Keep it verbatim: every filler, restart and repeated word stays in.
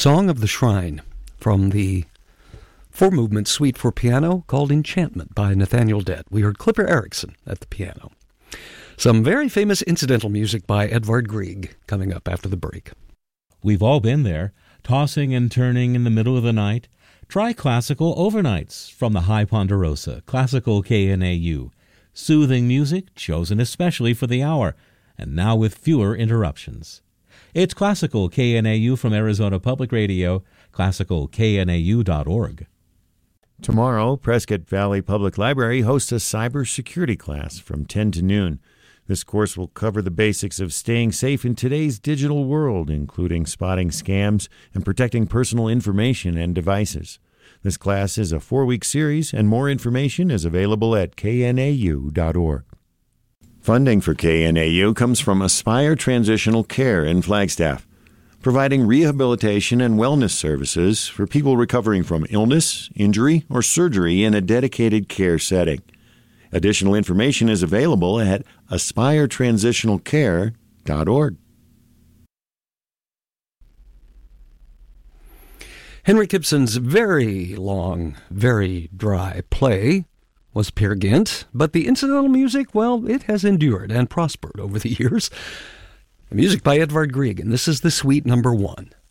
Song of the Shrine from the four-movement suite for piano called Enchantment by Nathaniel Dett. We heard Clipper Erickson at the piano. Some very famous incidental music by Edvard Grieg coming up after the break. We've all been there, tossing and turning in the middle of the night. Try Classical Overnights from the High Ponderosa, Classical K N A U. Soothing music chosen especially for the hour, and now with fewer interruptions. It's Classical K N A U from Arizona Public Radio, classical k n a u dot org. Tomorrow, Prescott Valley Public Library hosts a cybersecurity class from ten to noon. This course will cover the basics of staying safe in today's digital world, including spotting scams and protecting personal information and devices. This class is a four-week series, and more information is available at k n a u dot org. Funding for K N A U comes from Aspire Transitional Care in Flagstaff, providing rehabilitation and wellness services for people recovering from illness, injury, or surgery in a dedicated care setting. Additional information is available at aspire transitional care dot org. Henrik Ibsen's very long, very dry play was Peer Gynt, but the incidental music, well, it has endured and prospered over the years. The music by Edvard Grieg, and this is the suite number one.